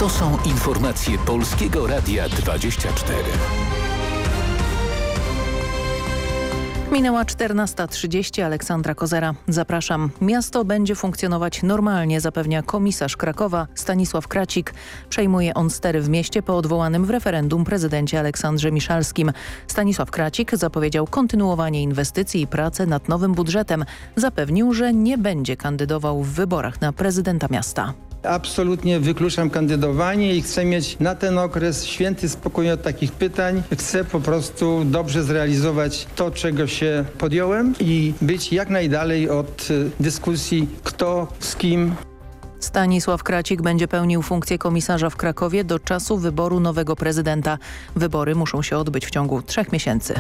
To są informacje Polskiego Radia 24. Minęła 14:30, Aleksandra Kozera. Zapraszam. Miasto będzie funkcjonować normalnie, zapewnia komisarz Krakowa Stanisław Kracik. Przejmuje on stery w mieście po odwołanym w referendum prezydencie Aleksandrze Miszalskim. Stanisław Kracik zapowiedział kontynuowanie inwestycji i pracę nad nowym budżetem. Zapewnił, że nie będzie kandydował w wyborach na prezydenta miasta. Absolutnie wykluczam kandydowanie i chcę mieć na ten okres święty spokój od takich pytań. Chcę po prostu dobrze zrealizować to, czego się podjąłem i być jak najdalej od dyskusji kto z kim. Stanisław Kracik będzie pełnił funkcję komisarza w Krakowie do czasu wyboru nowego prezydenta. Wybory muszą się odbyć w ciągu 3 miesięcy.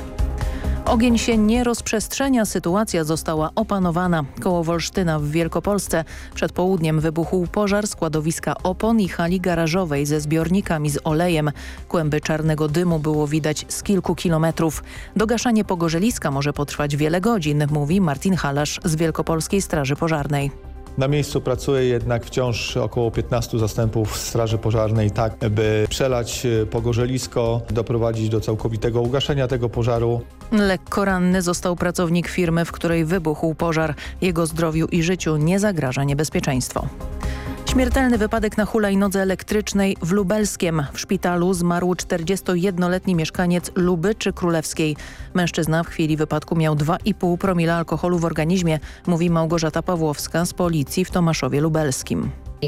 Ogień się nie rozprzestrzenia, sytuacja została opanowana. Koło Wolsztyna w Wielkopolsce przed południem wybuchł pożar składowiska opon i hali garażowej ze zbiornikami z olejem. Kłęby czarnego dymu było widać z kilku kilometrów. Dogaszanie pogorzeliska może potrwać wiele godzin, mówi Martin Halasz z Wielkopolskiej Straży Pożarnej. Na miejscu pracuje jednak wciąż około 15 zastępów Straży Pożarnej, tak by przelać pogorzelisko, doprowadzić do całkowitego ugaszenia tego pożaru. Lekko ranny został pracownik firmy, w której wybuchł pożar. Jego zdrowiu i życiu nie zagraża niebezpieczeństwo. Śmiertelny wypadek na hulajnodze elektrycznej w Lubelskiem. W szpitalu zmarł 41-letni mieszkaniec Lubyczy Królewskiej. Mężczyzna w chwili wypadku miał 2,5 promila alkoholu w organizmie, mówi Małgorzata Pawłowska z policji w Tomaszowie Lubelskim.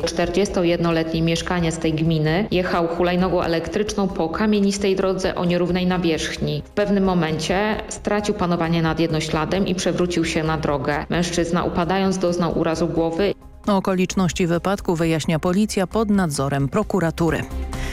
41-letni mieszkaniec tej gminy jechał hulajnogą elektryczną po kamienistej drodze o nierównej nawierzchni. W pewnym momencie stracił panowanie nad jednośladem i przewrócił się na drogę. Mężczyzna upadając doznał urazu głowy. Okoliczności wypadku wyjaśnia policja pod nadzorem prokuratury.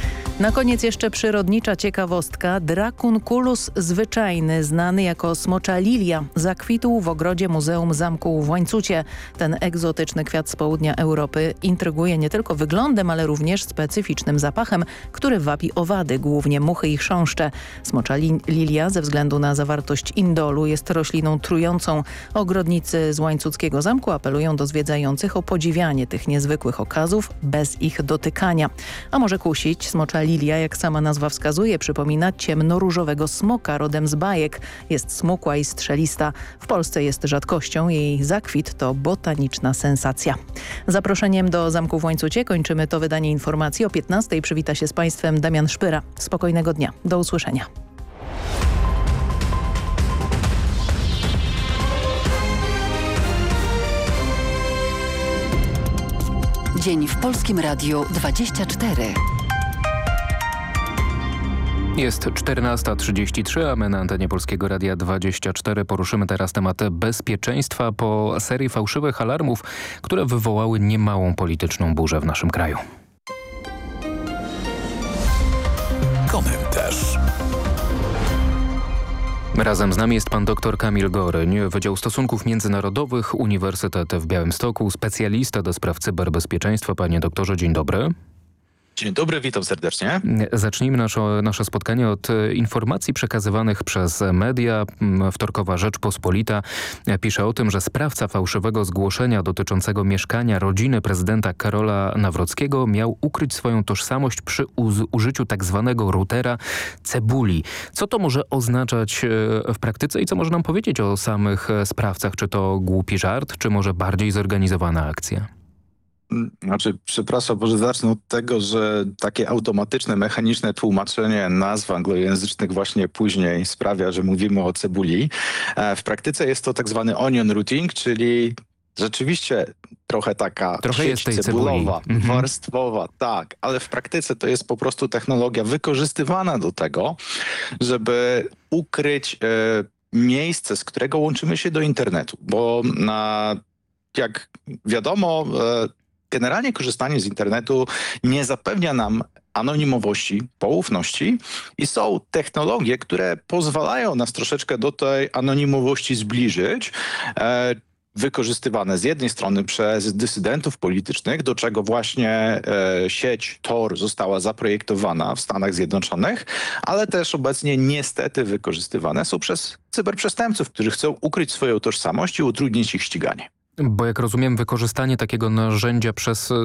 Na koniec jeszcze przyrodnicza ciekawostka. Dracunculus zwyczajny, znany jako smocza lilia, zakwitł w ogrodzie Muzeum Zamku w Łańcucie. Ten egzotyczny kwiat z południa Europy intryguje nie tylko wyglądem, ale również specyficznym zapachem, który wabi owady, głównie muchy i chrząszcze. Smocza lilia ze względu na zawartość indolu jest rośliną trującą. Ogrodnicy z Łańcuckiego Zamku apelują do zwiedzających o podziwianie tych niezwykłych okazów bez ich dotykania. A może kusić? Smocza lilia, jak sama nazwa wskazuje, przypomina ciemnoróżowego smoka rodem z bajek. Jest smukła i strzelista. W Polsce jest rzadkością. Jej zakwit to botaniczna sensacja. Zaproszeniem do Zamku w Łańcucie kończymy to wydanie informacji. O 15:00 przywita się z Państwem Damian Szpyra. Spokojnego dnia. Do usłyszenia. Dzień w Polskim Radiu 24. Jest 14:33, a my na antenie Polskiego Radia 24 poruszymy teraz temat bezpieczeństwa po serii fałszywych alarmów, które wywołały niemałą polityczną burzę w naszym kraju. Komentarz. Razem z nami jest pan dr Kamil Goryń, Wydział Stosunków Międzynarodowych, Uniwersytet w Białymstoku, specjalista do spraw cyberbezpieczeństwa. Panie doktorze, dzień dobry. Dzień dobry, witam serdecznie. Zacznijmy nasze spotkanie od informacji przekazywanych przez media. Wtorkowa Rzeczpospolita pisze o tym, że sprawca fałszywego zgłoszenia dotyczącego mieszkania rodziny prezydenta Karola Nawrockiego miał ukryć swoją tożsamość przy użyciu tak zwanego routera Cebuli. Co to może oznaczać w praktyce i co może nam powiedzieć o samych sprawcach? Czy to głupi żart, czy może bardziej zorganizowana akcja? Przepraszam, może zacznę od tego, że takie automatyczne, mechaniczne tłumaczenie nazw anglojęzycznych właśnie później sprawia, że mówimy o cebuli. W praktyce jest to tak zwany onion routing, czyli rzeczywiście trochę taka sieć cebulowa, warstwowa, tak, ale w praktyce to jest po prostu technologia wykorzystywana do tego, żeby ukryć miejsce, z którego łączymy się do internetu, bo jak wiadomo, generalnie korzystanie z internetu nie zapewnia nam anonimowości, poufności i są technologie, które pozwalają nas troszeczkę do tej anonimowości zbliżyć, wykorzystywane z jednej strony przez dysydentów politycznych, do czego właśnie sieć Tor została zaprojektowana w Stanach Zjednoczonych, ale też obecnie niestety wykorzystywane są przez cyberprzestępców, którzy chcą ukryć swoją tożsamość i utrudnić ich ściganie. Bo jak rozumiem, wykorzystanie takiego narzędzia przez